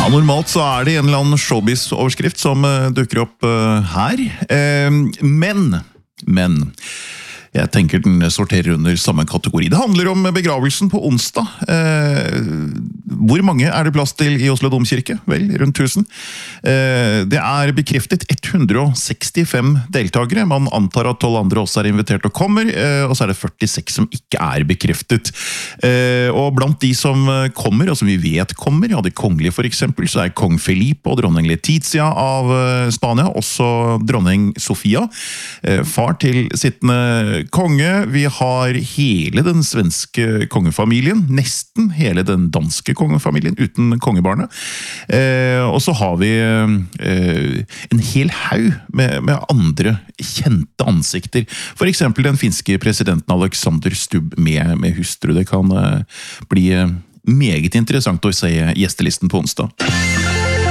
Ja, normalt så det en eller annen showbiz-overskrift som dukker opp her. Men jeg tenker den sorterer under samme kategori. Det handler om begravelsen på onsdag. Hvor mange det plass til i Oslo Domkirke? Vel, rundt 1000. Det bekreftet 165 deltagere. Man antar at 12 andre også invitert og kommer, og så det 46 som ikke bekreftet. Og blant de som kommer, og som vi vet kommer, ja, det kongelige for eksempel, så kong Felipe og dronning Letizia av Spania, også dronning Sofia, far til sittende konge. Vi har hele den svenske kongefamilien, nesten hele den danske kongefamilien, uten kongebarnet. Og så har vi en hel haug med andre kjente ansikter. For eksempel den finske presidenten Alexander Stubb med hustru. Det kan bli meget interessant å se gjestelisten på onsdag.